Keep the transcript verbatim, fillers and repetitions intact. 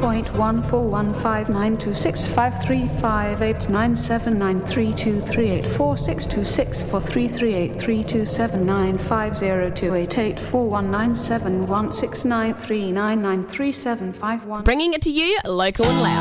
point one four one five nine two six five three five eight nine seven nine three two three eight four six two six four three three eight three two seven nine five zero two eight eight four one nine seven one six nine three nine nine three seven five one. Bringing it to you, local and loud.